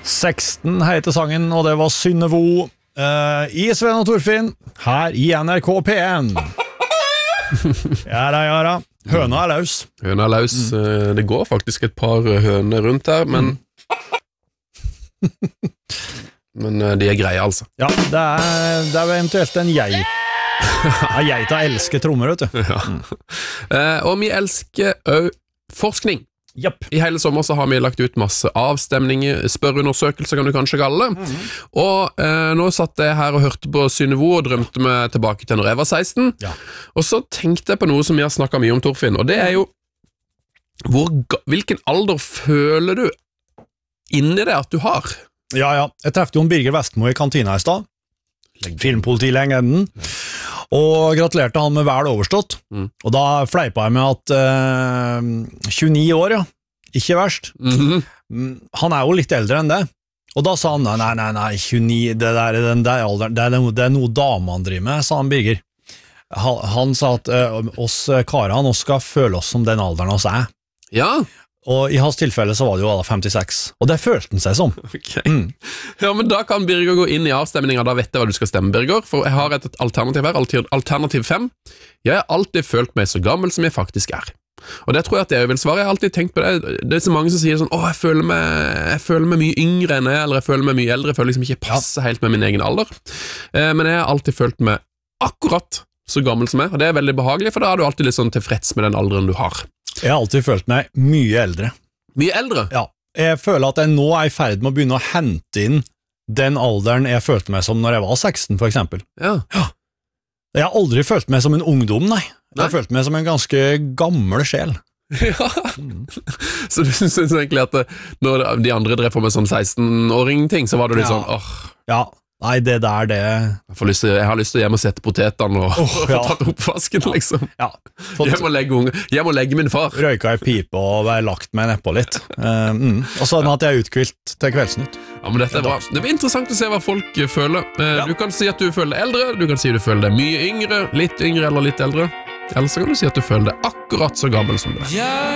16 heter sangen, og det var Synnevo i Sven og Torfinn her i NRK P1. Ja. Høna er løs. Høna er løs. Det går faktisk et par høner rundt her, men men de er greie, altså. Ja, det er eventuelt en geit. Ja, geita elsker trommer, vet du. Ja. Og vi elsker også forskning. Japp. I hele sommer så har vi lagt ut masse avstemninger, spørreundersøkelser kan du kanskje kalle det. Og nå satt jeg her og hørte på Synnevo og drømte meg tilbake til når jeg var 16. Ja. Og så tenkte jeg på noe som vi har snakket mye om, Torfinn, og det er jo hvilken alder føler du inni det at du har? Ja. Jeg treffte Jon Birger Vestmo i kantina i stad. Filmpolitilegenden. Og gratulerte han med vel overstått. Og da fleipa jeg med at 29 år, ja. Ikke verst. Han er jo litt eldre enn det. Og da sa han, nei, 29, det er alderen, det er noe damene driver med, sa han Birger. Han sa at oss karene skal føle oss som den alderen oss er. Ja. Og i hans tilfelle så var det jo alle 56. Og det følte han seg som. Okay. Ja, men da kan Birger gå inn i avstemningen, da vet jeg hva du skal stemme, Birger. For jeg har et alternativ her, alternativ 5. Jeg har alltid følt meg så gammel som jeg faktisk er. Og det tror jeg at jeg vil svare. Jeg har alltid tenkt på det. Det er så mange som sier sånn, jeg føler meg mye yngre enn jeg, eller jeg føler meg mye eldre, jeg føler liksom ikke passer helt med min egen alder. Men jeg har alltid følt meg akkurat så gammel som jeg, og det er veldig behagelig, for da er du alltid litt sånn tilfreds med den alderen du har. Jeg har alltid følt meg mye eldre. Mye eldre? Ja. Jeg føler at jeg nå er i ferd med å begynne å hente inn den alderen jeg følte meg som når jeg var 16, for eksempel. Ja. Jeg har aldri følt meg som en ungdom, nei. Jeg har følt meg som en ganske gammel sjel. Ja. Så du synes egentlig at når de andre drev på med sånn 16-åring-ting, så var du litt sånn, Ja. Nei, det der, det... Jeg har lyst til å hjem og sette potetene og få tatt oppvasken, liksom. Ja. Jeg må legge min far. Røyka i pipe og være lagt meg nedpå litt. Og sånn at jeg er utkvilt til Kveldsnytt. Ja, men dette er bra. Det blir interessant å se hva folk føler. Du kan si at du føler deg eldre, du kan si at du føler deg mye yngre, litt yngre eller litt eldre. Eller så kan du si at du føler deg akkurat så gammel som det.